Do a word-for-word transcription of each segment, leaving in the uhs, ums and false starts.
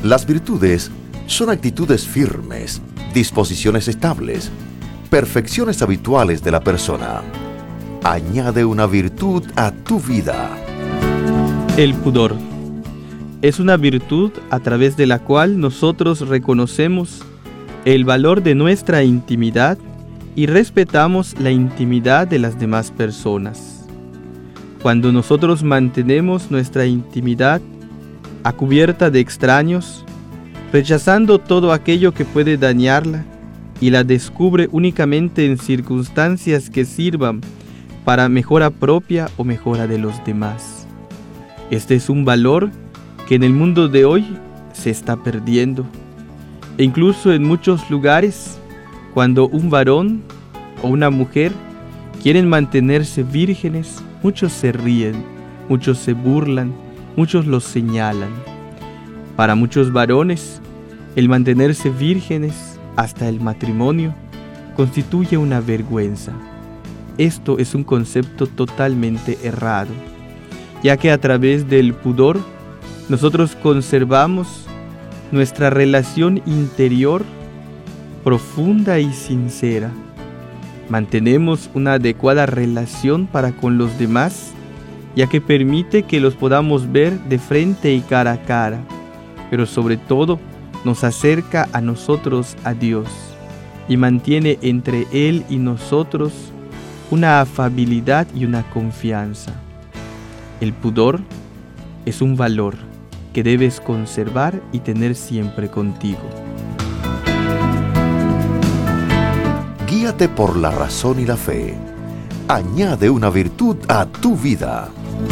Las virtudes son actitudes firmes, disposiciones estables, perfecciones habituales de la persona. Añade una virtud a tu vida. El pudor es una virtud a través de la cual nosotros reconocemos el valor de nuestra intimidad y respetamos la intimidad de las demás personas. Cuando nosotros mantenemos nuestra intimidad a cubierta de extraños, rechazando todo aquello que puede dañarla, y la descubre únicamente en circunstancias que sirvan para mejora propia o mejora de los demás. Este es un valor que en el mundo de hoy se está perdiendo. E incluso en muchos lugares, cuando un varón o una mujer quieren mantenerse vírgenes, muchos se ríen, muchos se burlan, muchos los señalan. Para muchos varones, el mantenerse vírgenes hasta el matrimonio constituye una vergüenza. Esto es un concepto totalmente errado, ya que a través del pudor nosotros conservamos nuestra relación interior profunda y sincera. Mantenemos una adecuada relación para con los demás, ya que permite que los podamos ver de frente y cara a cara, pero sobre todo nos acerca a nosotros a Dios y mantiene entre Él y nosotros una afabilidad y una confianza. El pudor es un valor que debes conservar y tener siempre contigo. Guíate por la razón y la fe. Añade una virtud a tu vida.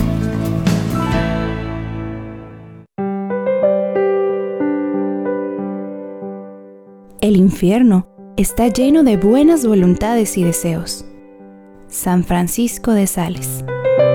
El infierno está lleno de buenas voluntades y deseos. San Francisco de Sales.